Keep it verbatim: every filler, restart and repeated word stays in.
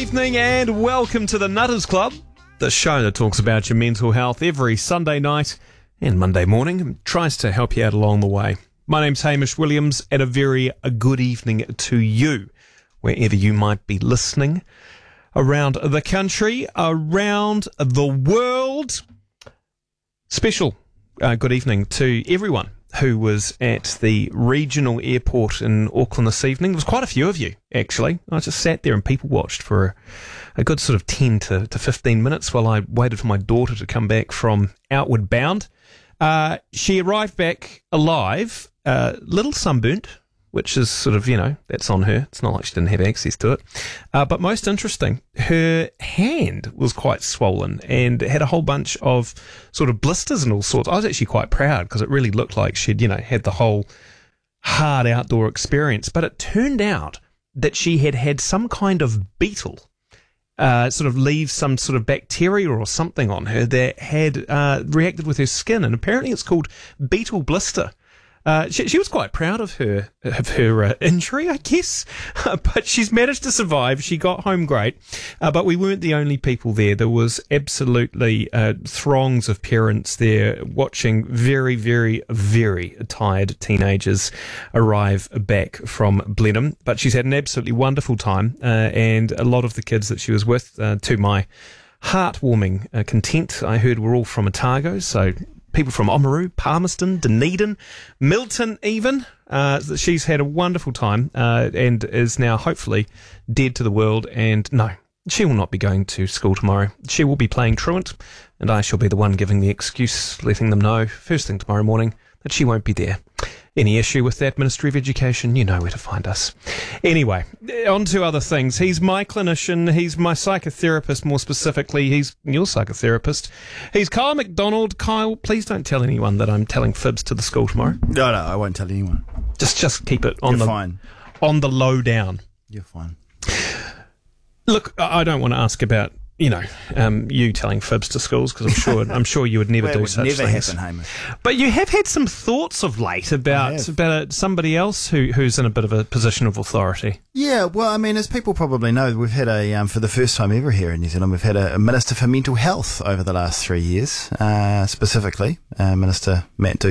evening and welcome to the Nutters Club, the show that talks about your mental health every Sunday night and Monday morning and tries to help you out along the way. My name's Hamish Williams and a very a good evening to you, wherever you might be listening, around the country, around the world. Special uh, good evening to everyone who was at the regional airport in Auckland this evening. There was quite a few of you, actually. I just sat there and people watched for a, a good sort of ten to fifteen minutes while I waited for my daughter to come back from Outward Bound. Uh, she arrived back alive, a uh, little sunburnt, which is sort of, you know, that's on her. It's not like she didn't have access to it. Uh, but most interesting, her hand was quite swollen and it had a whole bunch of sort of blisters and all sorts. I was actually quite proud because it really looked like she'd, you know, had the whole hard outdoor experience. But it turned out that she had had some kind of beetle uh, sort of leave some sort of bacteria or something on her that had uh, reacted with her skin. And apparently it's called beetle blister. Uh, she, she was quite proud of her of her uh, injury, I guess, but she's managed to survive. She got home great, uh, but we weren't the only people there. There was absolutely uh, throngs of parents there watching very, very, very tired teenagers arrive back from Blenheim. But she's had an absolutely wonderful time, uh, and a lot of the kids that she was with, uh, to my heartwarming uh, content, I heard were all from Otago, so people from Oamaru, Palmerston, Dunedin, Milton even. Uh, she's had a wonderful time uh, and is now hopefully dead to the world. And no, she will not be going to school tomorrow. She will be playing truant, and I shall be the one giving the excuse, letting them know first thing tomorrow morning that she won't be there. Any issue with that, Ministry of Education, you know where to find us. Anyway, on to other things. He's my clinician. He's my psychotherapist, more specifically. He's your psychotherapist. He's Kyle McDonald. Kyle, please don't tell anyone that I'm telling fibs to the school tomorrow. No, no, I won't tell anyone. Just just keep it on You're the fine. on the low down. You're fine. Look, I don't want to ask about, you know, um, you telling fibs to schools, because I'm sure I'm sure you would never well, do it would such never things. happen, Hamish. But you have had some thoughts of late about about somebody else who who's in a bit of a position of authority. Yeah, well, I mean, as people probably know, we've had a, um, for the first time ever here in New Zealand, we've had a, a Minister for Mental Health over the last three years, uh, specifically, uh, Minister Matt